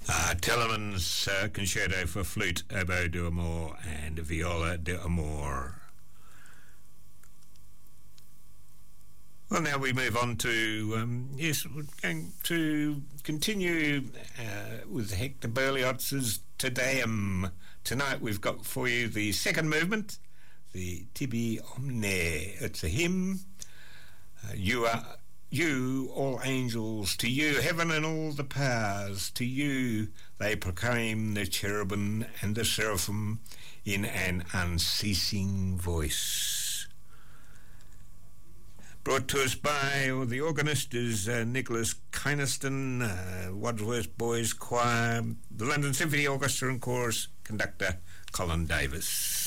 Telemann's Concerto for Flute, Oboe d'Amour and Viola d'Amour. Well, now we move on to, we're going to continue with Hector Berlioz's Te Deum. Tonight we've got for you the second movement, the Tibi Omne. It's a hymn. You, all angels, to you, heaven and all the powers, to you they proclaim the cherubim and the seraphim in an unceasing voice. Brought to us by the organist is Nicholas Kynaston, Wadsworth Boys Choir, the London Symphony Orchestra and Chorus, conductor Colin Davis.